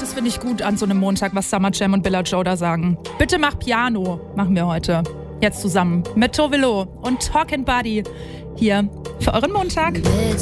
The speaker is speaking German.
das finde ich gut an so einem Montag, was Summer Jam und Billa Joe da sagen. Bitte mach Piano, machen wir heute. Jetzt zusammen mit Tove Lo und Talkin' Buddy hier für euren Montag.